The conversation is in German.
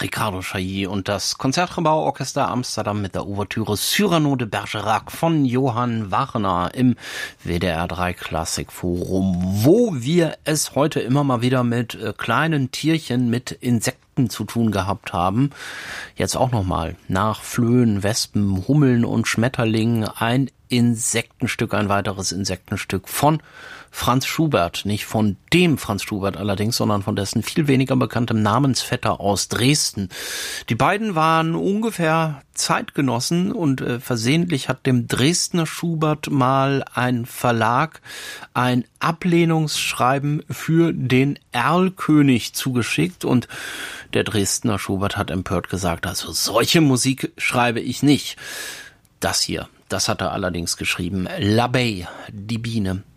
Ricardo Chailly und das Konzertgebauorchester Amsterdam mit der Ouvertüre Cyrano de Bergerac von Johann Wagner im WDR 3 Klassikforum, wo wir es heute immer mal wieder mit kleinen Tierchen, mit Insekten zu tun gehabt haben. Jetzt auch nochmal nach Flöhen, Wespen, Hummeln und Schmetterlingen ein Insektenstück, ein weiteres Insektenstück von Franz Schubert, nicht von dem Franz Schubert allerdings, sondern von dessen viel weniger bekanntem Namensvetter aus Dresden. Die beiden waren ungefähr Zeitgenossen und versehentlich hat dem Dresdner Schubert mal ein Verlag ein Ablehnungsschreiben für den Erlkönig zugeschickt und der Dresdner Schubert hat empört gesagt, also solche Musik schreibe ich nicht. Das hier, das hat er allerdings geschrieben. L'Abeille, die Biene.